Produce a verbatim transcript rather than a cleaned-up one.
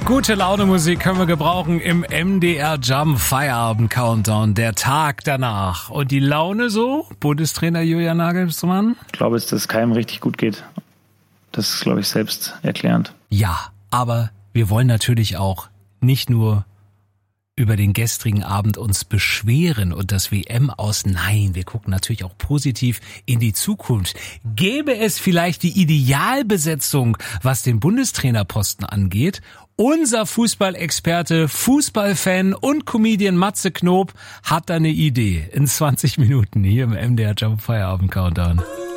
Gute Laune Musik können wir gebrauchen im M D R Jump Feierabend Countdown, der Tag danach. Und die Laune so, Bundestrainer Julian Nagelsmann? Ich glaube, dass es keinem richtig gut geht. Das ist, glaube ich, selbst erklärend. Ja, aber wir wollen natürlich auch nicht nur über den gestrigen Abend uns beschweren und das W M aus. Nein, wir gucken natürlich auch positiv in die Zukunft. Gäbe es vielleicht die Idealbesetzung, was den Bundestrainerposten angeht? Unser Fußballexperte, Fußballfan und Comedian Matze Knob hat da eine Idee. In zwanzig Minuten hier im M D R Jump Feierabend Countdown.